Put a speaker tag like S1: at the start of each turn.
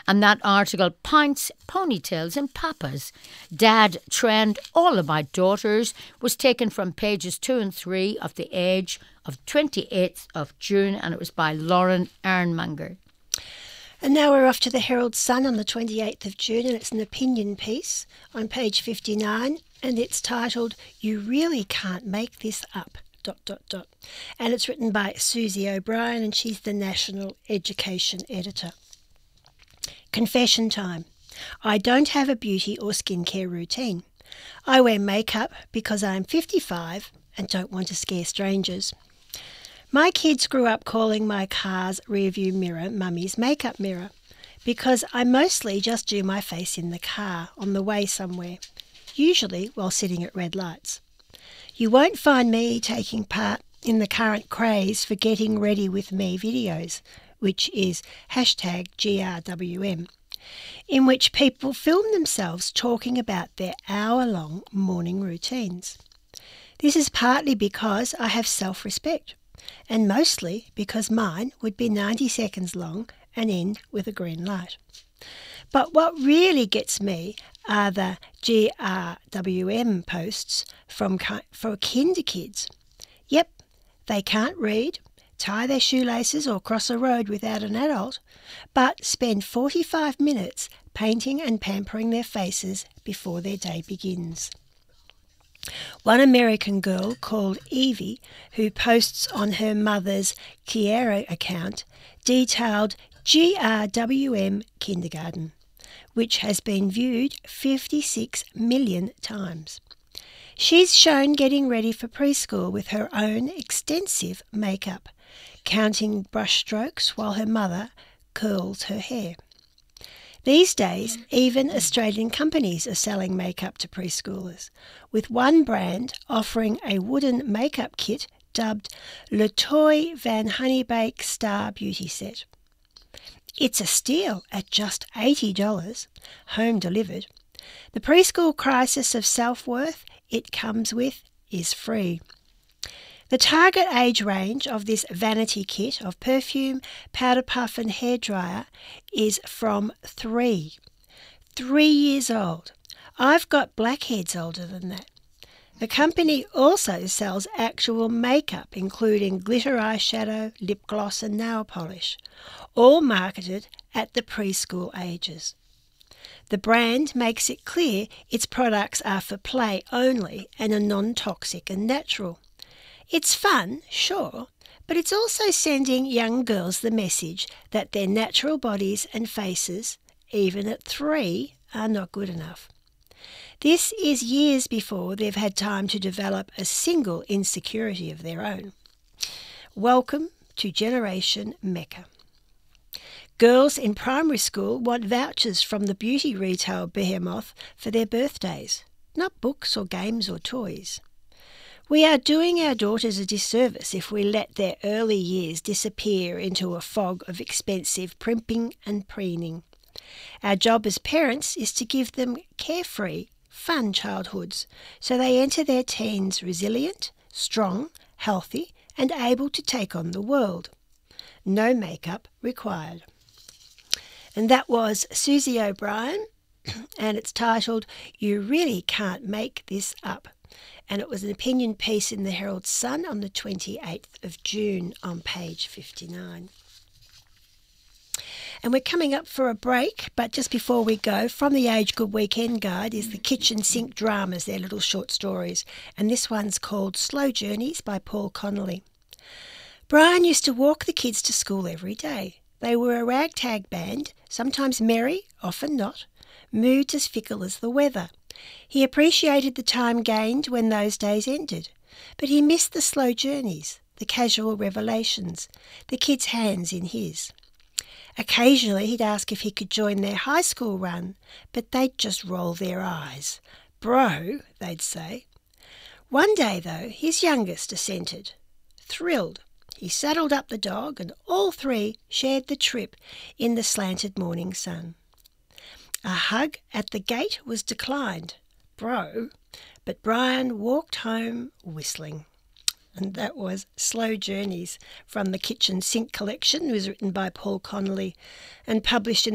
S1: And that article, Pints, Ponytails and Papas, Dad Trend All About Daughters, was taken from pages 2 and 3 of The Age of 28th of June, and it was by Lauren Ironmonger.
S2: And now we're off to the Herald Sun on the 28th of June, and it's an opinion piece on page 59, and it's titled, You Really Can't Make This Up, ... And it's written by Susie O'Brien, and she's the National Education Editor. Confession time. I don't have a beauty or skincare routine. I wear makeup because I'm 55 and don't want to scare strangers. My kids grew up calling my car's rearview mirror Mummy's makeup mirror because I mostly just do my face in the car on the way somewhere, usually while sitting at red lights. You won't find me taking part in the current craze for getting ready with me videos, which is #GRWM, in which people film themselves talking about their hour-long morning routines. This is partly because I have self-respect, and mostly because mine would be 90 seconds long and end with a green light. But what really gets me are the GRWM posts for kinder kids. Yep, they can't read, tie their shoelaces or cross a road without an adult, but spend 45 minutes painting and pampering their faces before their day begins. One American girl called Evie, who posts on her mother's Kiera account, detailed GRWM Kindergarten, which has been viewed 56 million times. She's shown getting ready for preschool with her own extensive makeup, counting brush strokes while her mother curls her hair. These days, even Australian companies are selling makeup to preschoolers, with one brand offering a wooden makeup kit dubbed Le Toy Van Honeybake Star Beauty Set. It's a steal at just $80, home delivered. The preschool crisis of self-worth it comes with is free. The target age range of this vanity kit of perfume, powder puff and hairdryer is from 3 years old. I've got blackheads older than that. The company also sells actual makeup, including glitter eyeshadow, lip gloss and nail polish, all marketed at the preschool ages. The brand makes it clear its products are for play only and are non-toxic and natural. It's fun, sure, but it's also sending young girls the message that their natural bodies and faces, even at 3, are not good enough. This is years before they've had time to develop a single insecurity of their own. Welcome to Generation Mecca. Girls in primary school want vouchers from the beauty retail behemoth for their birthdays, not books or games or toys. We are doing our daughters a disservice if we let their early years disappear into a fog of expensive primping and preening. Our job as parents is to give them carefree, fun childhoods so they enter their teens resilient, strong, healthy and able to take on the world. No makeup required. And that was Susie O'Brien, and it's titled, You Really Can't Make This Up. And it was an opinion piece in the Herald Sun on the 28th of June on page 59. And we're coming up for a break, but just before we go, from the Age Good Weekend Guide is the Kitchen Sink Dramas, their little short stories. And this one's called Slow Journeys by Paul Connolly. Brian used to walk the kids to school every day. They were a ragtag band, sometimes merry, often not, moods as fickle as the weather. He appreciated the time gained when those days ended, but he missed the slow journeys, the casual revelations, the kids' hands in his. Occasionally he'd ask if he could join their high school run, but they'd just roll their eyes. Bro, they'd say. One day, though, his youngest assented. Thrilled, he saddled up the dog and all three shared the trip in the slanted morning sun. A hug at the gate was declined, but Brian walked home whistling. And that was Slow Journeys from the Kitchen Sink collection. It was written by Paul Connolly and published in